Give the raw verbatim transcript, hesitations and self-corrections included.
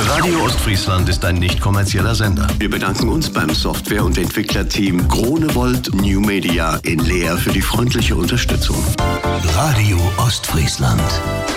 Radio Ostfriesland ist ein nicht kommerzieller Sender. Wir bedanken uns beim Software- und Entwicklerteam Gronewold New Media in Leer für die freundliche Unterstützung. Radio Ostfriesland.